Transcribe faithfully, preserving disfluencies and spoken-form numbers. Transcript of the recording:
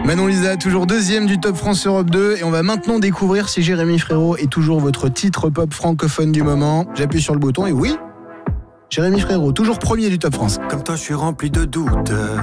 Manon Lisa, toujours deuxième du Top France Europe deux. Et on va maintenant découvrir si Jérémy Frérot est toujours votre titre pop francophone du moment. J'appuie sur le bouton et oui, Jérémy Frérot, toujours premier du Top France. Comme toi, je suis rempli de doutes.